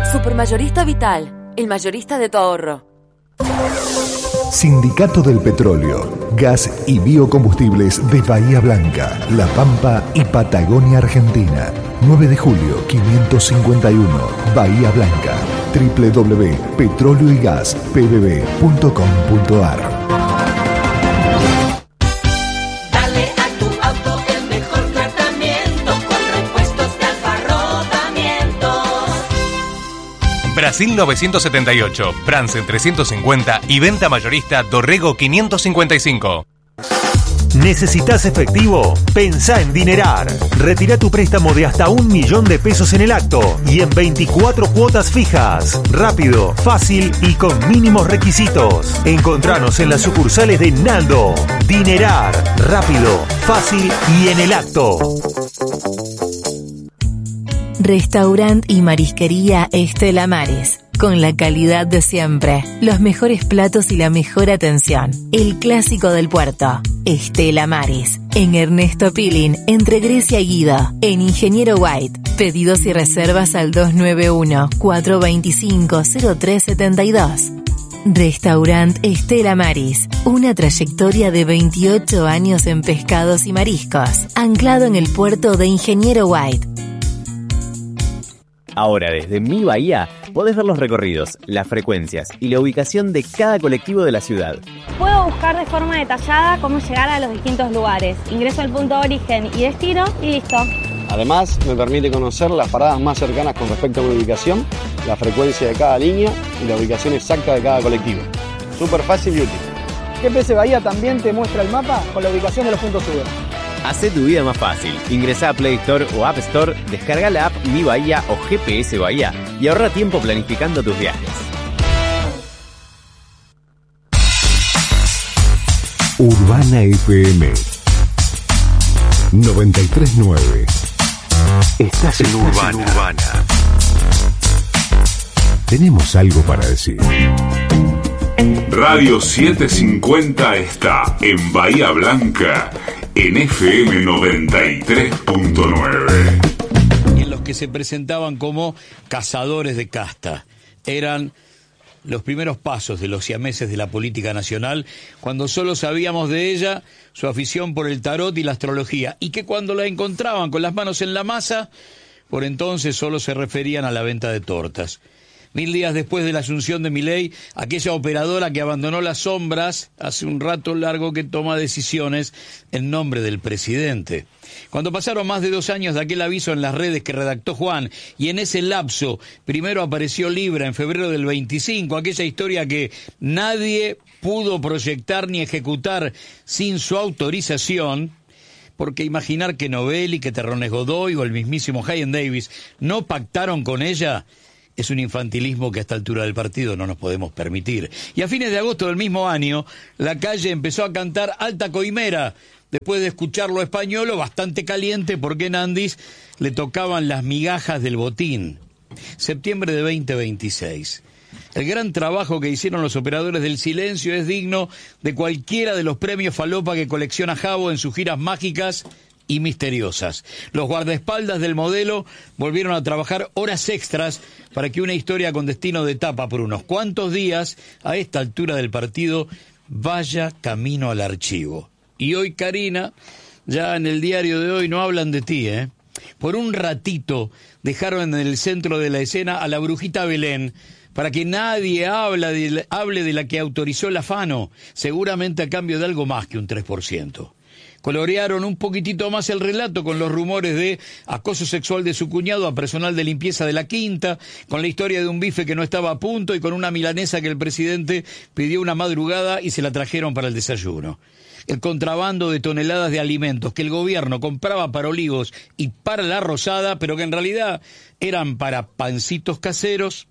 Supermayorista Vital, el mayorista de tu ahorro. Sindicato del Petróleo, Gas y Biocombustibles de Bahía Blanca, La Pampa y Patagonia, Argentina. 9 de julio 551, Bahía Blanca. www.petróleo-y-gas-pbb.com.ar. Brasil 978, Bransen 350 y venta mayorista Dorrego 555. ¿Necesitas efectivo? Pensá en Dinerar. Retira tu préstamo de hasta 1 millón de pesos en el acto y en 24 cuotas fijas. Rápido, fácil y con mínimos requisitos. Encontranos en las sucursales de Naldo. Dinerar. Rápido, fácil y en el acto. Restaurant y marisquería Estela Maris. Con la calidad de siempre, los mejores platos y la mejor atención. El clásico del puerto. Estela Maris. En Ernesto Pilín, entre Grecia y Guido. En Ingeniero White. Pedidos y reservas al 291-425-0372. Restaurant Estela Maris. Una trayectoria de 28 años en pescados y mariscos. Anclado en el puerto de Ingeniero White. Ahora, desde Mi Bahía, podés ver los recorridos, las frecuencias y la ubicación de cada colectivo de la ciudad. Puedo buscar de forma detallada cómo llegar a los distintos lugares. Ingreso al punto de origen y destino y listo. Además, me permite conocer las paradas más cercanas con respecto a mi ubicación, la frecuencia de cada línea y la ubicación exacta de cada colectivo. Súper fácil y útil. GPS Bahía también te muestra el mapa con la ubicación de los puntos Uber. Hacé tu vida más fácil. Ingresá a Play Store o App Store, descarga la app Mi Bahía o GPS Bahía y ahorra tiempo planificando tus viajes. Urbana FM 93.9. Estás en Urbana. Tenemos algo para decir. Radio 750 está en Bahía Blanca, en FM 93.9. Y en los que se presentaban como cazadores de casta. Eran los primeros pasos de los siameses de la política nacional, cuando solo sabíamos de ella su afición por el tarot y la astrología, y que cuando la encontraban con las manos en la masa, por entonces solo se referían a la venta de tortas. 1000 días después de la asunción de Milei, aquella operadora que abandonó las sombras hace un rato largo que toma decisiones en nombre del presidente. Cuando pasaron más de 2 años de aquel aviso en las redes que redactó Juan, y en ese lapso primero apareció Libra en febrero del 25, aquella historia que nadie pudo proyectar ni ejecutar sin su autorización, porque imaginar que Novelli, que Terrones Godoy o el mismísimo Hayen Davis no pactaron con ella es un infantilismo que a esta altura del partido no nos podemos permitir. Y a fines de agosto del mismo año, la calle empezó a cantar Alta Coimera, después de escucharlo español bastante caliente porque en Andis le tocaban las migajas del botín. Septiembre de 2026. El gran trabajo que hicieron los operadores del silencio es digno de cualquiera de los premios falopa que colecciona Jabo en sus giras mágicas y misteriosas. Los guardaespaldas del modelo volvieron a trabajar horas extras para que una historia con destino de tapa por unos cuantos días, a esta altura del partido, vaya camino al archivo. Y hoy, Karina, ya en el diario de hoy no hablan de ti, ¿eh? Por un ratito dejaron en el centro de la escena a la brujita Belén, para que nadie hable de la que autorizó el afano, seguramente a cambio de algo más que un 3%. Colorearon un poquitito más el relato con los rumores de acoso sexual de su cuñado a personal de limpieza de la Quinta, con la historia de un bife que no estaba a punto y con una milanesa que el presidente pidió una madrugada y se la trajeron para el desayuno. El contrabando de toneladas de alimentos que el gobierno compraba para Olivos y para La Rosada, pero que en realidad eran para pancitos caseros,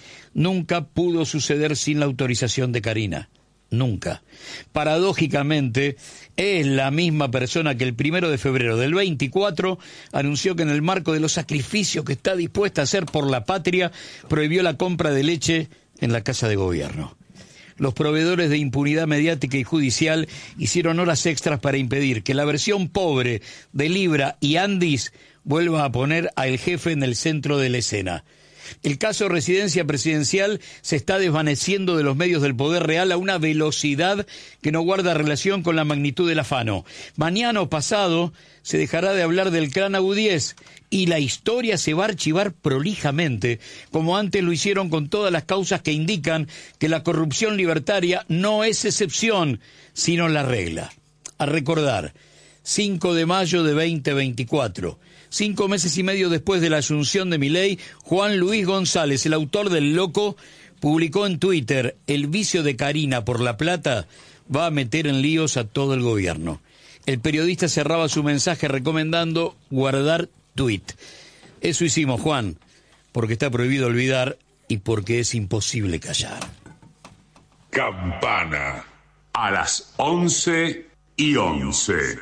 nunca pudo suceder sin la autorización de Karina. Nunca. Paradójicamente, es la misma persona que el 1 de febrero del 24 anunció que en el marco de los sacrificios que está dispuesta a hacer por la patria, prohibió la compra de leche en la Casa de Gobierno. Los proveedores de impunidad mediática y judicial hicieron horas extras para impedir que la versión pobre de Libra y Andis vuelva a poner al jefe en el centro de la escena. El caso residencia presidencial se está desvaneciendo de los medios del poder real a una velocidad que no guarda relación con la magnitud del afano. Mañana o pasado se dejará de hablar del clan Abu-10 y la historia se va a archivar prolijamente, como antes lo hicieron con todas las causas que indican que la corrupción libertaria no es excepción, sino la regla. A recordar, 5 de mayo de 2024, 5 meses y medio después de la asunción de Milei, Juan Luis González, el autor del Loco, publicó en Twitter: el vicio de Karina por la plata va a meter en líos a todo el gobierno. El periodista cerraba su mensaje recomendando guardar tweet. Eso hicimos, Juan, porque está prohibido olvidar y porque es imposible callar. Campana, a las 11:11.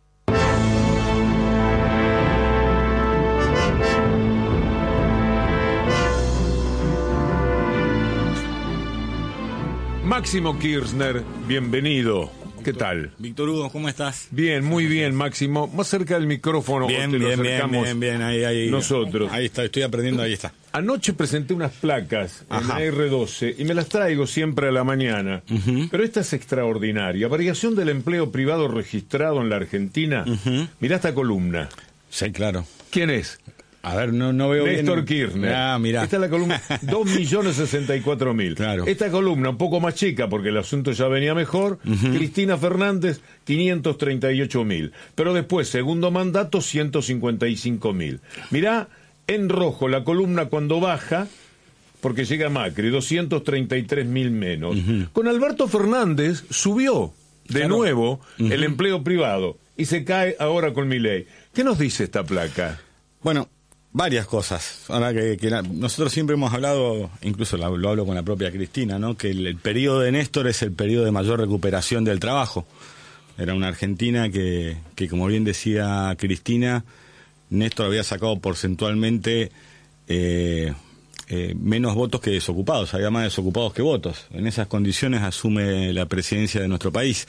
Máximo Kirchner, bienvenido. ¿Qué tal? Víctor Hugo, ¿cómo estás? Bien, muy bien, Máximo. Más cerca del micrófono. Bien, ahí. Nosotros. Ahí está, estoy aprendiendo, ahí está. Anoche presenté unas placas en la R12 y me las traigo siempre a la mañana. Pero esta es extraordinaria. Variación del empleo privado registrado en la Argentina. Mirá esta columna. Sí, claro. ¿Quién es? A ver, no veo Néstor bien. Kirchner. Ah, mirá. Esta es la columna 2.064.000. Claro. Esta columna un poco más chica porque el asunto ya venía mejor. Cristina Fernández 538.000. Pero después, segundo mandato, 155.000. Mirá en rojo la columna cuando baja, porque llega Macri, 233.000 menos. Con Alberto Fernández subió de nuevo el empleo privado y se cae ahora con Milei. ¿Qué nos dice esta placa? Bueno, varias cosas. Ahora que nosotros siempre hemos hablado, incluso lo hablo con la propia Cristina, ¿no? Que el periodo de Néstor es el periodo de mayor recuperación del trabajo. Era una Argentina que como bien decía Cristina, Néstor había sacado porcentualmente menos votos que desocupados, había más desocupados que votos. En esas condiciones asume la presidencia de nuestro país.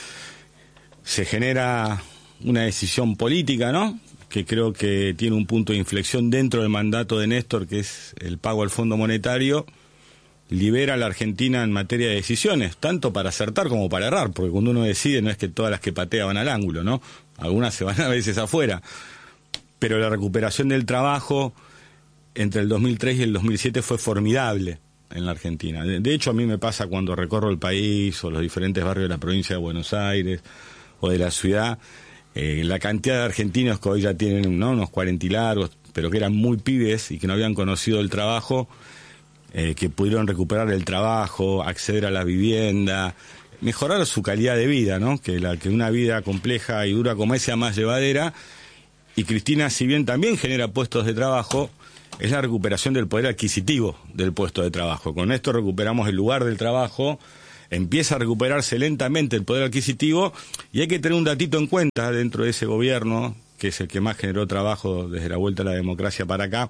Se genera una decisión política, ¿no?, que creo que tiene un punto de inflexión dentro del mandato de Néstor, que es el pago al Fondo Monetario. Libera a la Argentina en materia de decisiones, tanto para acertar como para errar, porque cuando uno decide no es que todas las que patea van al ángulo, ¿no? Algunas se van a veces afuera. Pero la recuperación del trabajo entre el 2003 y el 2007 fue formidable en la Argentina. De hecho, a mí me pasa cuando recorro el país o los diferentes barrios de la provincia de Buenos Aires o de la ciudad, la cantidad de argentinos que hoy ya tienen, ¿no?, unos 40 y largos, pero que eran muy pibes y que no habían conocido el trabajo, que pudieron recuperar el trabajo, acceder a la vivienda, mejorar su calidad de vida, ¿no?, que una vida compleja y dura como esa sea más llevadera. Y Cristina, si bien también genera puestos de trabajo, es la recuperación del poder adquisitivo del puesto de trabajo. Con esto recuperamos el lugar del trabajo, empieza a recuperarse lentamente el poder adquisitivo, y hay que tener un datito en cuenta dentro de ese gobierno, que es el que más generó trabajo desde la vuelta a la democracia para acá,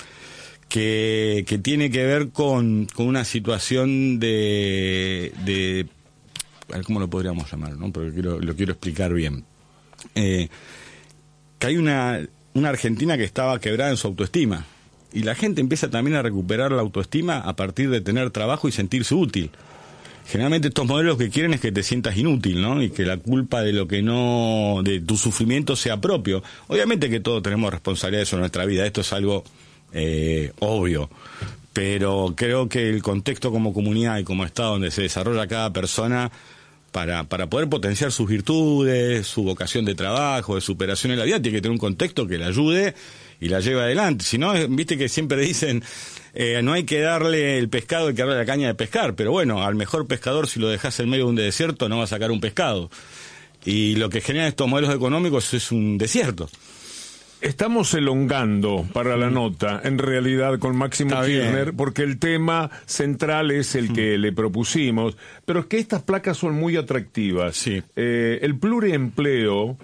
que tiene que ver con una situación de a ver, ¿cómo lo podríamos llamar?, ¿no?, porque lo quiero explicar bien. Que hay una Argentina que estaba quebrada en su autoestima, y la gente empieza también a recuperar la autoestima a partir de tener trabajo y sentirse útil. Generalmente estos modelos que quieren es que te sientas inútil, ¿no?, y que la culpa de lo que no, de tu sufrimiento sea propio. Obviamente que todos tenemos responsabilidades en nuestra vida, esto es algo obvio, pero creo que el contexto como comunidad y como Estado donde se desarrolla cada persona para poder potenciar sus virtudes, su vocación de trabajo, de superación en la vida, tiene que tener un contexto que la ayude y la lleve adelante. Si no, viste que siempre dicen, no hay que darle el pescado, hay que darle la caña de pescar, pero bueno, al mejor pescador, si lo dejas en medio de un desierto, no va a sacar un pescado. Y lo que generan estos modelos económicos es un desierto. Estamos elongando para la nota, en realidad, con Máximo Kirchner, porque el tema central es el que le propusimos, pero es que estas placas son muy atractivas. Sí. El pluriempleo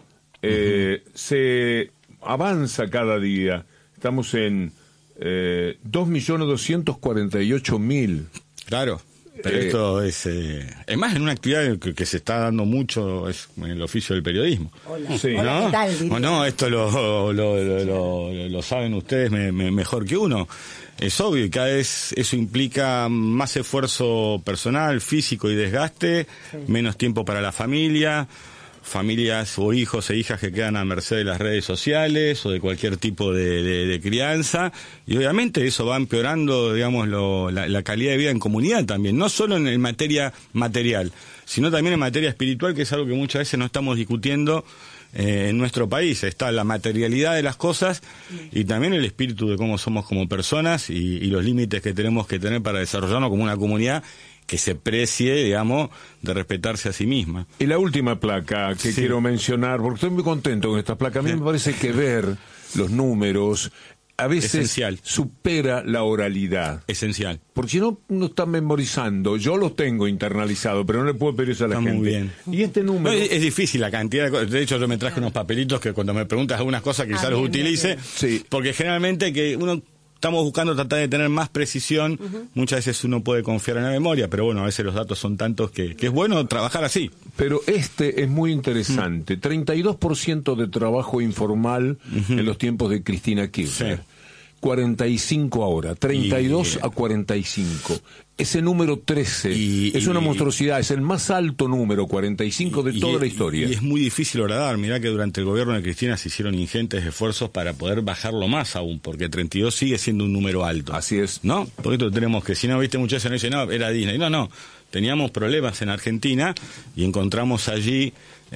se avanza cada día. Estamos en 2.248.000. Claro. Pero esto es más en una actividad que se está dando mucho, es en el oficio del periodismo. Hola, sí. hola, ¿no? ¿qué tal? ¿O no? Esto lo saben ustedes mejor que uno. Es obvio, y cada vez eso implica más esfuerzo personal, físico y desgaste, menos tiempo para la familias o hijos e hijas que quedan a merced de las redes sociales o de cualquier tipo de crianza, y obviamente eso va empeorando, digamos, la calidad de vida en comunidad también, no solo en materia material, sino también en materia espiritual, que es algo que muchas veces no estamos discutiendo en nuestro país. Está la materialidad de las cosas y también el espíritu de cómo somos como personas y los límites que tenemos que tener para desarrollarnos como una comunidad que se precie, digamos, de respetarse a sí misma. Y la última placa que quiero mencionar, porque estoy muy contento con esta placa, a mí me parece que ver los números a veces esencial. Supera la oralidad. Esencial. Porque si no, uno está memorizando. Yo los tengo internalizados, pero no le puedo pedir eso a la gente. Muy bien. Y este número... No, es difícil la cantidad de cosas. De hecho, yo me traje unos papelitos que cuando me preguntas algunas cosas quizás los utilice. Sí. Porque generalmente que uno... Estamos buscando tratar de tener más precisión. Muchas veces uno puede confiar en la memoria, pero bueno, a veces los datos son tantos que es bueno trabajar así. Pero este es muy interesante. 32% de trabajo informal en los tiempos de Cristina Kirchner. 45 ahora, 32 a 45. Ese número 13 es una monstruosidad, es el más alto número, 45 de toda la historia. Y es muy difícil horadar. Mirá que durante el gobierno de Cristina se hicieron ingentes esfuerzos para poder bajarlo más aún, porque 32 sigue siendo un número alto. Así es. ¿No? Porque esto tenemos que, si no, viste, muchas veces no dicen, no, era Disney. No. Teníamos problemas en Argentina y encontramos allí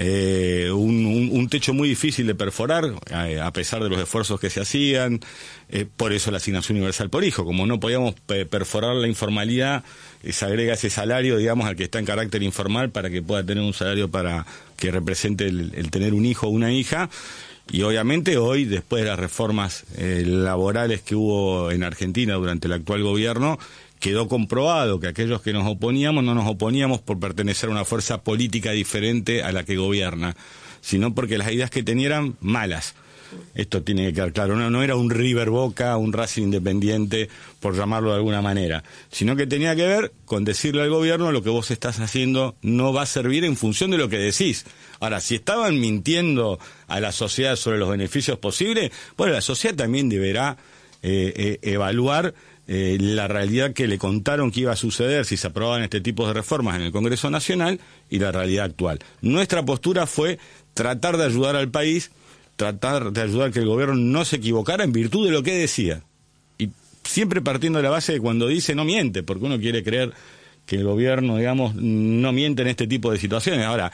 un techo muy difícil de perforar, a pesar de los esfuerzos que se hacían. Por eso la asignación universal por hijo. Como no podíamos perforar la informalidad, se agrega ese salario, digamos, al que está en carácter informal para que pueda tener un salario para que represente el tener un hijo o una hija. Y obviamente hoy, después de las reformas laborales que hubo en Argentina durante el actual gobierno, quedó comprobado que aquellos que nos oponíamos no nos oponíamos por pertenecer a una fuerza política diferente a la que gobierna, sino porque las ideas que tenía eran malas. Esto tiene que quedar claro, no era un River Boca, un Racing Independiente, por llamarlo de alguna manera, sino que tenía que ver con decirle al gobierno: lo que vos estás haciendo no va a servir en función de lo que decís. Ahora, si estaban mintiendo a la sociedad sobre los beneficios posibles, bueno, la sociedad también deberá evaluar la realidad que le contaron que iba a suceder si se aprobaban este tipo de reformas en el Congreso Nacional y la realidad actual. Nuestra postura fue tratar de ayudar al país, tratar de ayudar que el gobierno no se equivocara en virtud de lo que decía. Y siempre partiendo de la base de cuando dice no miente, porque uno quiere creer que el gobierno, digamos, no miente en este tipo de situaciones. Ahora,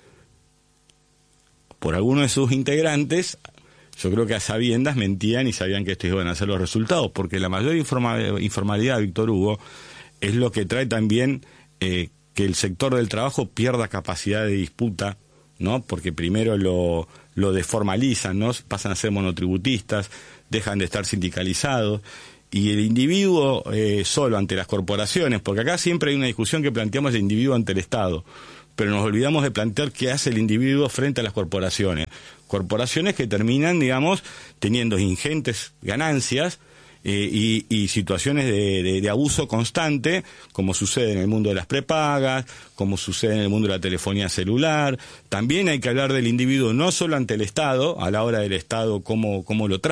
por algunos de sus integrantes, yo creo que a sabiendas mentían y sabían que estos iban a ser los resultados, porque la mayor informalidad, Víctor Hugo, es lo que trae también que el sector del trabajo pierda capacidad de disputa, ¿no? Porque primero lo desformalizan, ¿no? Pasan a ser monotributistas, dejan de estar sindicalizados, y el individuo solo ante las corporaciones, porque acá siempre hay una discusión que planteamos el individuo ante el Estado, pero nos olvidamos de plantear qué hace el individuo frente a las corporaciones. Corporaciones que terminan, digamos, teniendo ingentes ganancias y situaciones de abuso constante, como sucede en el mundo de las prepagas, como sucede en el mundo de la telefonía celular. También hay que hablar del individuo no solo ante el Estado, a la hora del Estado, cómo lo trata.